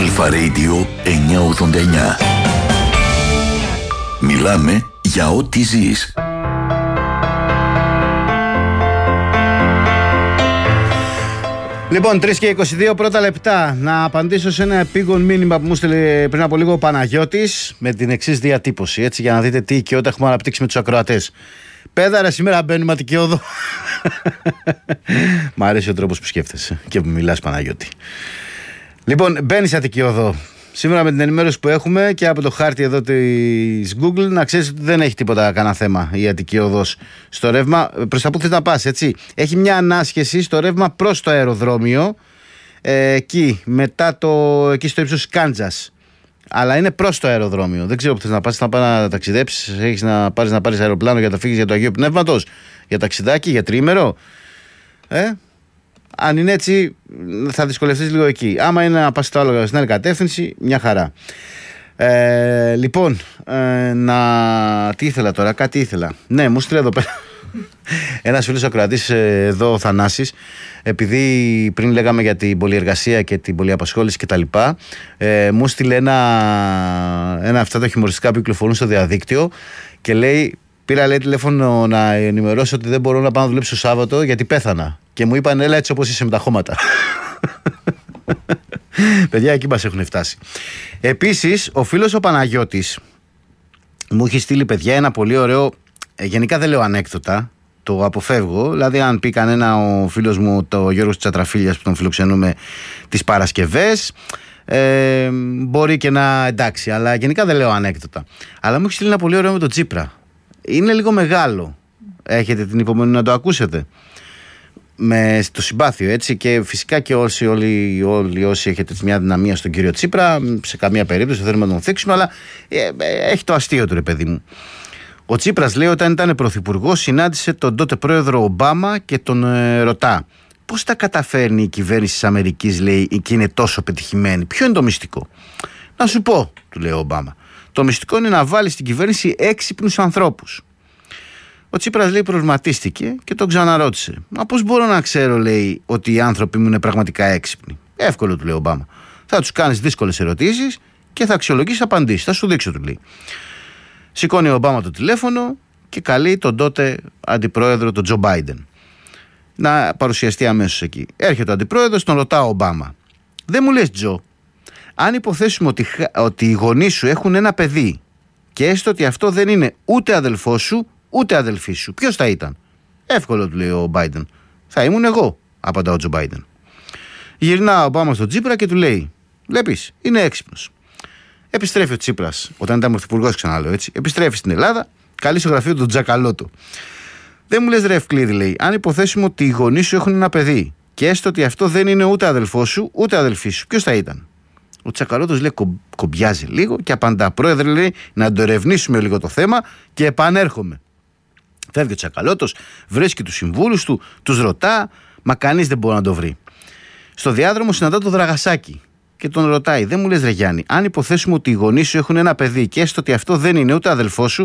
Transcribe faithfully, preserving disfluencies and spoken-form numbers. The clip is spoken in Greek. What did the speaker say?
Αλφα Radio εννιακόσια ογδόντα εννιά. Μιλάμε για ό,τι ζεις. Λοιπόν, τρεις και είκοσι δύο πρώτα λεπτά. Να απαντήσω σε ένα επίγον μήνυμα που μου στείλε πριν από λίγο ο Παναγιώτης με την εξής διατύπωση, έτσι, για να δείτε τι οικειότητα έχουμε αναπτύξει με τους ακροατές. Πέδαρα, σήμερα μπαίνουμε Αττικιόδο. Μ' αρέσει ο τρόπος που σκέφτεσαι και που μιλάς, Παναγιώτη. Λοιπόν, μπαίνεις Αττικιόδο. Σήμερα με την ενημέρωση που έχουμε και από το χάρτη εδώ της Google, να ξέρεις ότι δεν έχει τίποτα κανένα θέμα η Αττικιόδος στο ρεύμα. Προς τα που θες να πας, έτσι. Έχει μια ανάσχεση στο ρεύμα προς το αεροδρόμιο, ε, εκεί, μετά το, εκεί στο ύψος Κάντζας. Αλλά είναι προς το αεροδρόμιο. Δεν ξέρω που θες να πας, να πας να ταξιδέψεις, έχεις να πάρεις, να πάρεις αεροπλάνο για να φύγεις για το Αγίου Πνεύματος, για ταξιδάκι, για τριήμερο. Ε, αν είναι έτσι, θα δυσκολευτείς λίγο εκεί. Άμα είναι να πας στο άλλο στην άλλη κατεύθυνση, μια χαρά. Ε, λοιπόν, ε, να... τι ήθελα τώρα, κάτι ήθελα. Ναι, μου στείλε εδώ πέρα ένας φίλος ακροατής, εδώ ο Θανάσης, επειδή πριν λέγαμε για την πολυεργασία και την πολυαπασχόληση και τα λοιπά, ε, μου στείλε ένα, ένα αυτά τα χιουμοριστικά που κυκλοφορούν στο διαδίκτυο και λέει, πήρα λέει τηλέφωνο να ενημερώσω ότι δεν μπορώ να πάω να δουλέψω Σάββατο γιατί πέθανα. Και μου είπαν, έλα έτσι όπως είσαι με τα χώματα. Παιδιά, εκεί μας έχουν φτάσει. Επίσης, ο φίλος ο Παναγιώτης μου έχει στείλει, παιδιά, ένα πολύ ωραίο. Γενικά δεν λέω ανέκδοτα, το αποφεύγω. Δηλαδή, αν πει κανένα ο φίλος μου, το Γιώργος Τσατραφίλιας, που τον φιλοξενούμε τις Παρασκευές, ε, μπορεί και να εντάξει, αλλά γενικά δεν λέω ανέκδοτα. Αλλά μου έχει στείλει ένα πολύ ωραίο με τον Τσίπρα. Είναι λίγο μεγάλο. Έχετε την υπομονή να το ακούσετε? Με το συμπάθειο, έτσι, και φυσικά και όσοι, όλοι, όλοι όσοι έχετε μια δυναμία στον κύριο Τσίπρα, σε καμία περίπτωση δεν θέλουμε να τον θίξουμε, αλλά ε, ε, έχει το αστείο του, ρε παιδί μου. Ο Τσίπρας λέει, όταν ήταν πρωθυπουργός, συνάντησε τον τότε πρόεδρο Ομπάμα και τον ε, ρωτά πώς τα καταφέρνει η κυβέρνηση της Αμερικής, λέει, και είναι τόσο πετυχημένη. Ποιο είναι το μυστικό? Να σου πω, του λέει ο Ομπάμα. Το μυστικό είναι να βάλει στην κυβέρνηση έξυπνους ανθρώπους. Ο Τσίπρας, λέει, προβληματίστηκε και τον ξαναρώτησε. Μα πώς μπορώ να ξέρω, λέει, ότι οι άνθρωποι μου είναι πραγματικά έξυπνοι? Εύκολο, του λέει ο Ομπάμα. Θα τους κάνεις δύσκολες ερωτήσεις και θα αξιολογήσεις απαντήσεις. Θα σου δείξω, του λέει. Σηκώνει ο Ομπάμα το τηλέφωνο και καλεί τον τότε αντιπρόεδρο, τον Τζο Μπάιντεν, να παρουσιαστεί αμέσως εκεί. Έρχεται ο αντιπρόεδρος, τον ρωτά ο Ομπάμα. Δεν μου λες, Τζο, αν υποθέσουμε ότι, ότι οι γονείς σου έχουν ένα παιδί και έστω ότι αυτό δεν είναι ούτε αδελφός σου ούτε αδελφή σου, ποιος θα ήταν? Εύκολο, του λέει ο Μπάιντεν. Θα ήμουν εγώ, απαντά ο Τζο Μπάιντεν. Γυρνά ο Ομπάμα στον Τσίπρα και του λέει, βλέπεις, είναι έξυπνος. Επιστρέφει ο Τσίπρας, όταν ήταν πρωθυπουργός, ξαναλέω, έτσι. Επιστρέφει στην Ελλάδα, καλεί στο γραφείο του Τζακαλώτο. Δεν μου λες, ρε Ευκλήδη, λέει, αν υποθέσουμε ότι οι γονείς σου έχουν ένα παιδί και έστω ότι αυτό δεν είναι ούτε αδελφός σου ούτε αδελφή σου, ποιος θα ήταν? Ο Τσακαλώτος, λέει, κο, κομπιάζει λίγο και απαντά, πρόεδρε, λέει, να το ερευνήσουμε λίγο το θέμα και επανέρχομαι. Φεύγει ο Τσακαλώτος, βρίσκει τους συμβούλους του, τους ρωτά, μα κανείς δεν μπορεί να το βρει. Στο διάδρομο συναντά το Δραγασάκι και τον ρωτάει, δεν μου λες, ρε Γιάννη, αν υποθέσουμε ότι οι γονείς σου έχουν ένα παιδί και έστω ότι αυτό δεν είναι ούτε αδελφός σου